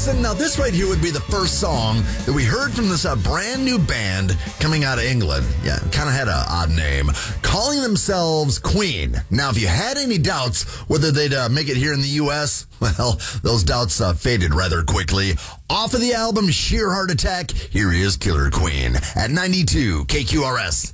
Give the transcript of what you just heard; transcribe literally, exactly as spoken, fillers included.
Listen, now this right here would be the first song that we heard from this uh, brand new band coming out of England. Yeah, kind of had an odd name. Calling themselves Queen. Now, if you had any doubts whether they'd uh, make it here in the U S, well, those doubts uh, faded rather quickly. Off of the album Sheer Heart Attack, here is Killer Queen at ninety-two K Q R S.